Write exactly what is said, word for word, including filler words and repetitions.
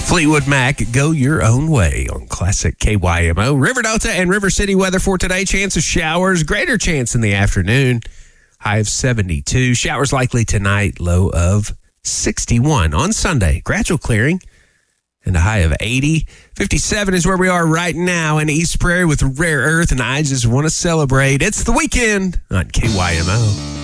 Fleetwood Mac, Go Your Own Way on Classic K Y M O. River Delta and River City weather for today. Chance of showers, greater chance in the afternoon. High of seventy-two. Showers likely tonight, low of sixty-one. On Sunday, gradual clearing and a high of eighty. fifty-seven is where we are right now in East Prairie with Rare Earth, and I just want to celebrate. It's the weekend on K Y M O.